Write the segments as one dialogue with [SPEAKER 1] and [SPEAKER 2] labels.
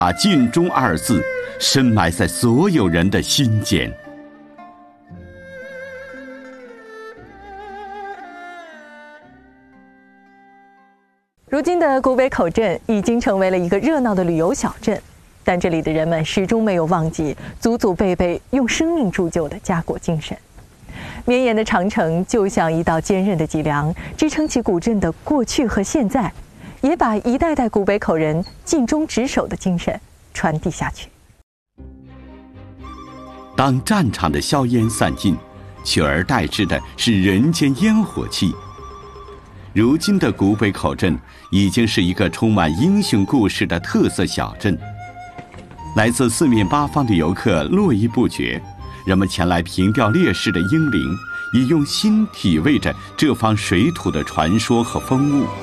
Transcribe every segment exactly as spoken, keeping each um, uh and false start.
[SPEAKER 1] 把“尽忠”二字深埋在所有人的心间。
[SPEAKER 2] 如今的古北口镇已经成为了一个热闹的旅游小镇，但这里的人们始终没有忘记祖祖辈辈用生命铸就的家国精神。绵延的长城就像一道坚韧的脊梁，支撑起古镇的过去和现在，也把一代代古北口人尽忠职守的精神传递下去。
[SPEAKER 1] 当战场的硝烟散尽，取而代之的是人间烟火气。如今的古北口镇已经是一个充满英雄故事的特色小镇，来自四面八方的游客络绎不绝，人们前来凭吊烈士的英灵，也用心体味着这方水土的传说和风物。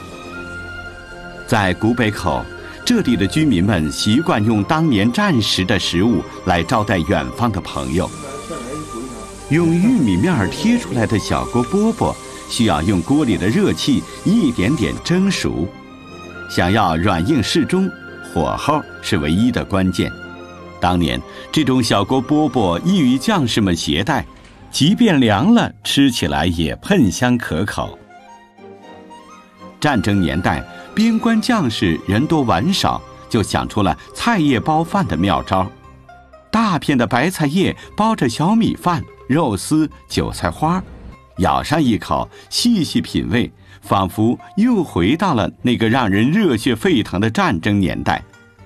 [SPEAKER 1] 在古北口，这里的居民们习惯用当年战时的食物来招待远方的朋友。用玉米面贴出来的小锅饽饽，需要用锅里的热气一点点蒸熟，想要软硬适中，火候是唯一的关键。当年这种小锅饽饽易于将士们携带，即便凉了，吃起来也喷香可口。战争年代，边关将士人多碗少，就想出了菜叶包饭的妙招。大片的白菜叶包着小米饭、肉丝、韭菜花，咬上一口，细细品味，仿佛又回到了那个让人热血沸腾的战争年代。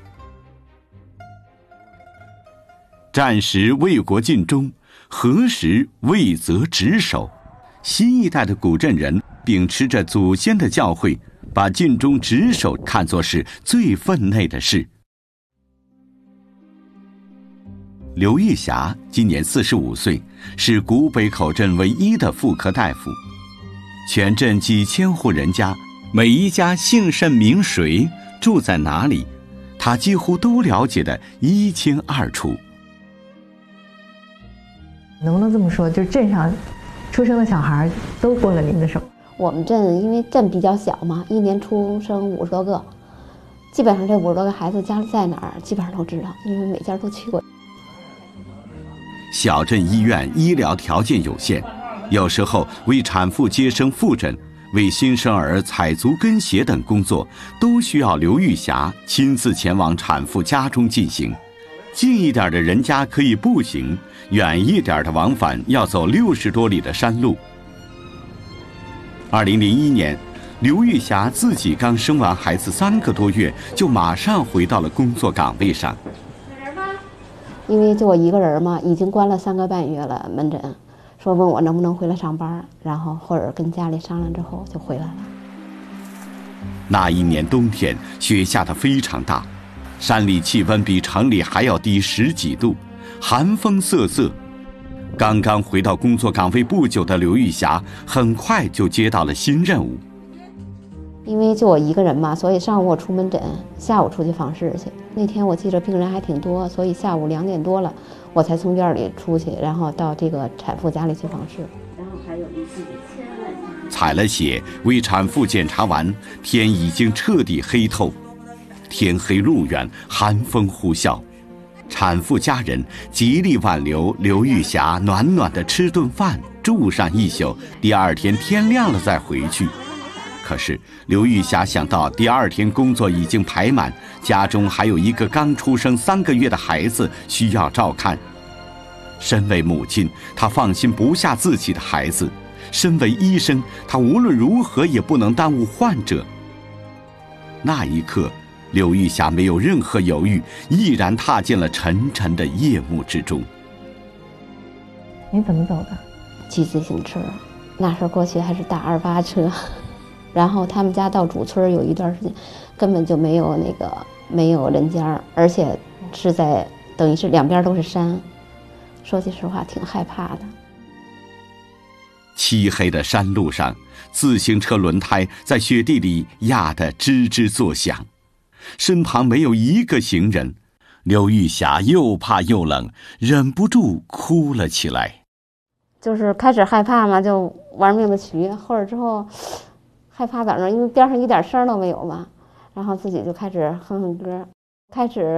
[SPEAKER 1] 战时为国尽忠，何时为责职守？新一代的古镇人秉持着祖先的教诲，把尽忠职守看作是最分内的事。刘玉霞今年四十五岁，是古北口镇唯一的妇科大夫。全镇几千户人家，每一家姓甚名谁，住在哪里，她几乎都了解得一清二楚。
[SPEAKER 2] 能不能这么说，就是镇上出生的小孩都过了您的手？
[SPEAKER 3] 我们镇因为镇比较小嘛，一年出生五十多个，基本上这五十多个孩子家里在哪儿，基本上都知道，因为每家都去过。
[SPEAKER 1] 小镇医院医疗条件有限，有时候为产妇接生复诊、为新生儿采足跟鞋等工作，都需要刘玉霞亲自前往产妇家中进行。近一点的人家可以步行，远一点的往返要走六十多里的山路。二零零一年，刘玉霞自己刚生完孩子三个多月，就马上回到了工作岗位上。
[SPEAKER 3] 因为就我一个人嘛，已经关了三个半月了门诊，说问我能不能回来上班，然后或者跟家里商量之后就回来了。
[SPEAKER 1] 那一年冬天，雪下得非常大，山里气温比城里还要低十几度，寒风瑟瑟。刚刚回到工作岗位不久的刘玉霞，很快就接到了新任务。
[SPEAKER 3] 因为就我一个人嘛，所以上午我出门诊，下午出去访视去。那天我记着病人还挺多，所以下午两点多了，我才从院里出去，然后到这个产妇家里去访视。然后还有你自己千万
[SPEAKER 1] 采了血，为产妇检查完，天已经彻底黑透。天黑路远，寒风呼啸，产妇家人极力挽留刘玉霞暖暖的吃顿饭，住上一宿，第二天天亮了再回去。可是刘玉霞想到第二天工作已经排满，家中还有一个刚出生三个月的孩子需要照看。身为母亲，她放心不下自己的孩子；身为医生，她无论如何也不能耽误患者。那一刻，刘玉霞没有任何犹豫，毅然踏进了沉沉的夜幕之中。
[SPEAKER 2] 你怎么走的？
[SPEAKER 3] 骑自行车，那时候过去还是大二八车。然后他们家到主村有一段时间根本就没有那个没有人家，而且是在等于是两边都是山，说句实话挺害怕的。
[SPEAKER 1] 漆黑的山路上，自行车轮胎在雪地里压得吱吱作响，身旁没有一个行人。刘玉霞又怕又冷，忍不住哭了起来。
[SPEAKER 3] 就是开始害怕嘛，就玩命的骑，后来之后害怕咋着？因为边上一点声都没有嘛，然后自己就开始哼哼歌，开始